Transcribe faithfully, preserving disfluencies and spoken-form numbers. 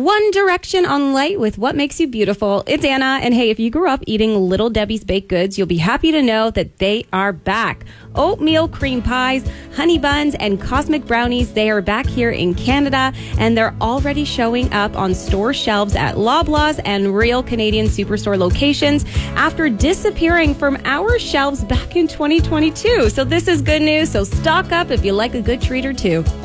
One Direction on Light with What Makes You Beautiful. It's Anna, and hey, if you grew up eating Little Debbie's baked goods, you'll be happy to know that they are back. Oatmeal cream pies, honey buns, and cosmic brownies, they are back here in Canada, and they're already showing up on store shelves at Loblaws and Real Canadian Superstore locations after disappearing from our shelves back in twenty twenty-two. So this is good news, so stock up if you like a good treat or two.